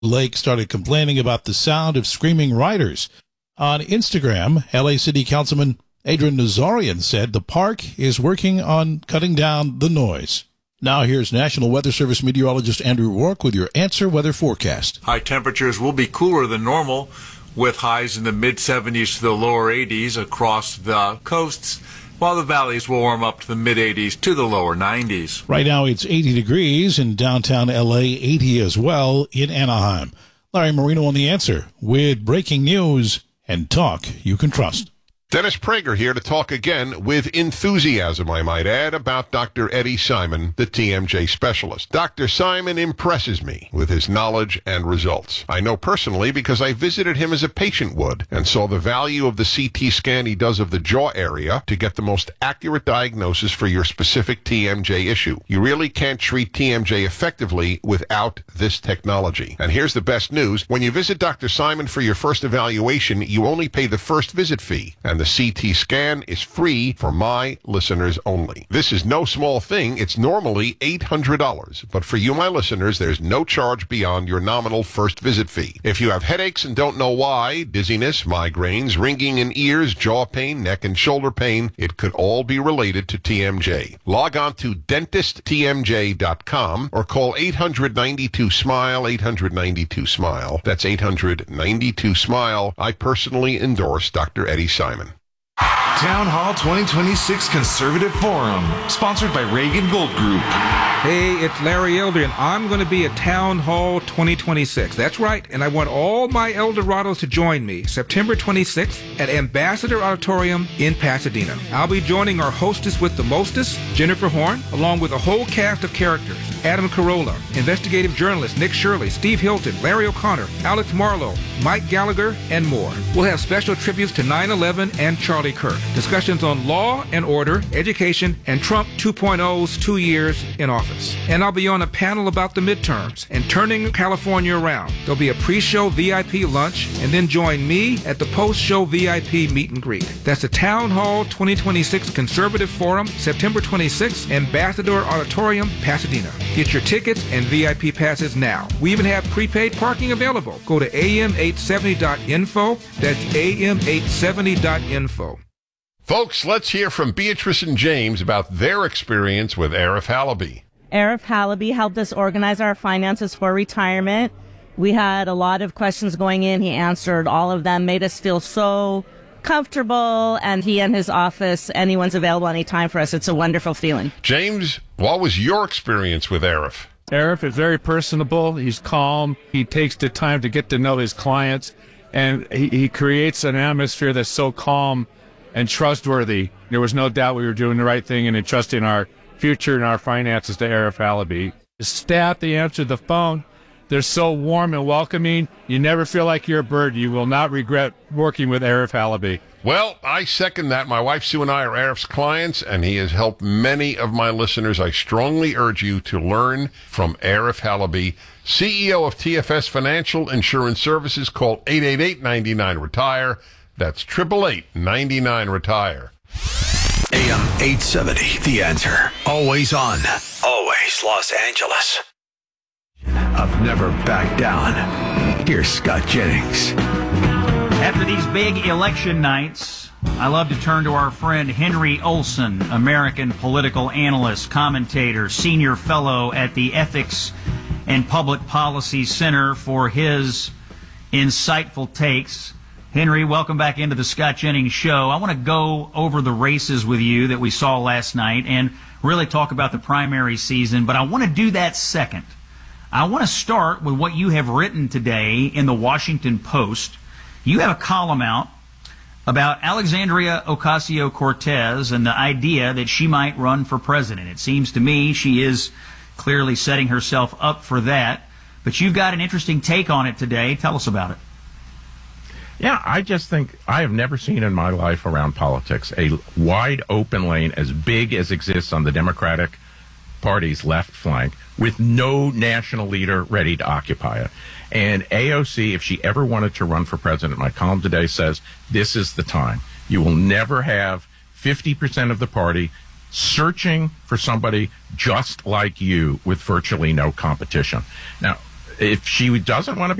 Lake started complaining about the sound of screaming riders. On Instagram, LA City Councilman Adrian Nazarian said the park is working on cutting down the noise. Now here's National Weather Service meteorologist Andrew Rourke with your Answer Weather forecast. High temperatures will be cooler than normal, with highs in the mid-70s to the lower 80s across the coasts, while the valleys will warm up to the mid-80s to the lower 90s. Right now it's 80 degrees in downtown LA, 80 as well in Anaheim. Larry Marino on The Answer with breaking news and talk you can trust. Dennis Prager here to talk again with enthusiasm, I might add, about Dr. Eddie Simon, the TMJ specialist. Dr. Simon impresses me with his knowledge and results. I know personally because I visited him as a patient would and saw the value of the CT scan he does of the jaw area to get the most accurate diagnosis for your specific TMJ issue. You really can't treat TMJ effectively without this technology. And here's the best news. When you visit Dr. Simon for your first evaluation, you only pay the first visit fee, and the CT scan is free for my listeners only. This is no small thing. It's normally $800. But for you, my listeners, there's no charge beyond your nominal first visit fee. If you have headaches and don't know why, dizziness, migraines, ringing in ears, jaw pain, neck and shoulder pain, it could all be related to TMJ. Log on to DentistTMJ.com or call 800-92-SMILE, 800-92-SMILE. That's 800-92-SMILE. I personally endorse Dr. Eddie Simon. Town Hall 2026 Conservative Forum, sponsored by Reagan Gold Group. Hey, it's Larry Elder, and I'm going to be at Town Hall 2026. That's right, and I want all my Eldorados to join me September 26th at Ambassador Auditorium in Pasadena. I'll be joining our hostess with the mostest, Jennifer Horn, along with a whole cast of characters. Adam Carolla, investigative journalist Nick Shirley, Steve Hilton, Larry O'Connor, Alex Marlowe, Mike Gallagher, and more. We'll have special tributes to 9/11 and Charlie Kirk, discussions on law and order, education, and Trump 2.0's 2 years in office. And I'll be on a panel about the midterms and turning California around. There'll be a pre-show VIP lunch, and then join me at the post-show VIP meet and greet. That's the Town Hall 2026 Conservative Forum, September 26th, Ambassador Auditorium, Pasadena. Get your tickets and VIP passes now. We even have prepaid parking available. Go to am870.info. That's am870.info. Folks, let's hear from Beatrice and James about their experience with Arif Halaby. Arif Halaby helped us organize our finances for retirement. We had a lot of questions going in. He answered all of them, made us feel so comfortable, and he and his office, anyone's available anytime for us. It's a wonderful feeling. James, what was your experience with Arif? Arif is very personable. He's calm. He takes the time to get to know his clients, and he creates an atmosphere that's so calm and trustworthy. There was no doubt we were doing the right thing and entrusting our future and our finances to Arif Halaby. The staff, they answer the phone. They're so warm and welcoming. You never feel like you're a bird. You will not regret working with Arif Halaby. Well, I second that. My wife Sue and I are Arif's clients, and he has helped many of my listeners. I strongly urge you to learn from Arif Halaby, CEO of TFS Financial Insurance Services. Call 888-99-RETIRE. That's 888-99-RETIRE. AM 870, The Answer. Always on. Always Los Angeles. I've never backed down. Here's Scott Jennings. After these big election nights, I love to turn to our friend Henry Olson, American political analyst, commentator, senior fellow at the Ethics and Public Policy Center, for his insightful takes. Henry, welcome back into the Scott Jennings Show. I want to go over the races with you that we saw last night and really talk about the primary season, but I want to do that second. I want to start with what you have written today in the Washington Post. You have a column out about Alexandria Ocasio-Cortez and the idea that she might run for president. It seems to me she is clearly setting herself up for that, but you've got an interesting take on it today. Tell us about it. Yeah, I just think I have never seen in my life around politics a wide open lane as big as exists on the Democratic Party's left flank with no national leader ready to occupy it. And AOC, if she ever wanted to run for president, my column today says this is the time. You will never have 50% of the party searching for somebody just like you with virtually no competition. Now, if she doesn't want to